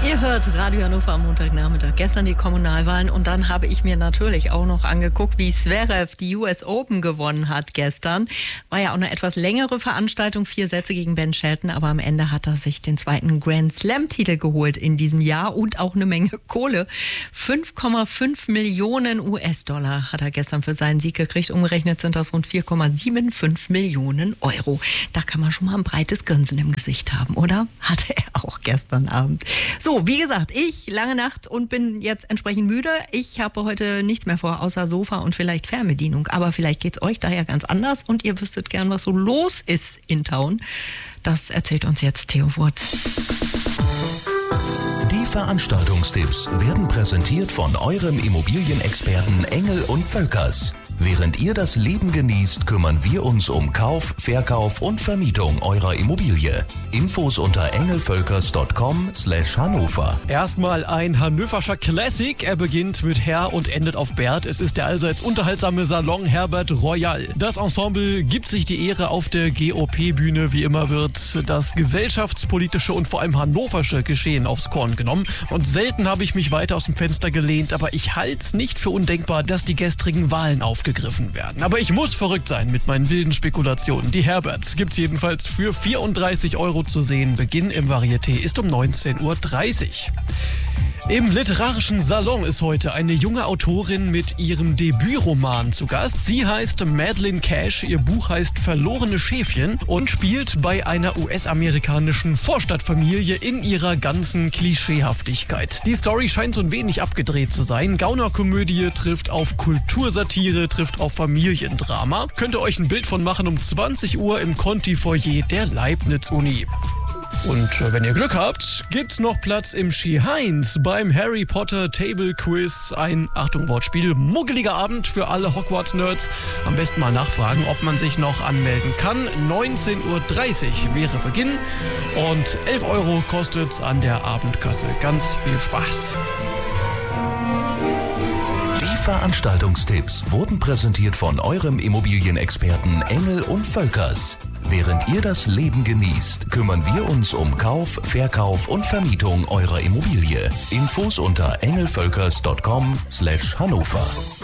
Ihr hört Radio Hannover am Montagnachmittag. Gestern die Kommunalwahlen und dann habe ich mir natürlich auch noch angeguckt, wie Zverev die US Open gewonnen hat gestern. War ja auch eine etwas längere Veranstaltung, 4 Sätze gegen Ben Shelton, aber am Ende hat er sich den zweiten Grand Slam-Titel geholt in diesem Jahr und auch eine Menge Kohle. 5,5 Millionen US-Dollar hat er gestern für seinen Sieg gekriegt. Umgerechnet sind das rund 4,75 Millionen Euro. Da kann man schon mal ein breites Grinsen im Gesicht haben, oder? Hatte er auch gestern Abend. So, wie gesagt, lange Nacht und bin jetzt entsprechend müde. Ich habe heute nichts mehr vor, außer Sofa und vielleicht Fernbedienung. Aber vielleicht geht es euch daher ganz anders und ihr wüsstet gern, was so los ist in Town. Das erzählt uns jetzt Theo Wurz. Die Veranstaltungstipps werden präsentiert von eurem Immobilienexperten Engel und Völkers. Während ihr das Leben genießt, kümmern wir uns um Kauf, Verkauf und Vermietung eurer Immobilie. Infos unter engelvölkers.com/Hannover. Erstmal ein hannoverscher Classic. Er beginnt mit Herr und endet auf Bert. Es ist der allseits unterhaltsame Salon Herbert Royal. Das Ensemble gibt sich die Ehre auf der GOP-Bühne. Wie immer wird das gesellschaftspolitische und vor allem hannoversche Geschehen aufs Korn genommen. Und selten habe ich mich weiter aus dem Fenster gelehnt, aber ich halte es nicht für undenkbar, dass die gestrigen Wahlen aufgegriffen werden. Aber ich muss verrückt sein mit meinen wilden Spekulationen. Die Herberts gibt's jedenfalls für 34 Euro zu sehen. Beginn im Varieté ist um 19:30 Uhr. Im literarischen Salon ist heute eine junge Autorin mit ihrem Debütroman zu Gast. Sie heißt Madeleine Cash, ihr Buch heißt Verlorene Schäfchen und spielt bei einer US-amerikanischen Vorstadtfamilie in ihrer ganzen Klischeehaftigkeit. Die Story scheint so ein wenig abgedreht zu sein. Gaunerkomödie trifft auf Kultursatire, trifft auf Familiendrama. Könnt ihr euch ein Bild von machen um 20 Uhr im Conti-Foyer der Leibniz-Uni. Und wenn ihr Glück habt, gibt's noch Platz im Ski-Heinz beim Harry Potter Table Quiz. Ein, Achtung Wortspiel, muggeliger Abend für alle Hogwarts-Nerds. Am besten mal nachfragen, ob man sich noch anmelden kann. 19:30 Uhr wäre Beginn und 11 Euro kostet's an der Abendkasse. Ganz viel Spaß. Die Veranstaltungstipps wurden präsentiert von eurem Immobilienexperten Engel und Völkers. Während ihr das Leben genießt, kümmern wir uns um Kauf, Verkauf und Vermietung eurer Immobilie. Infos unter engelvölkers.com/Hannover.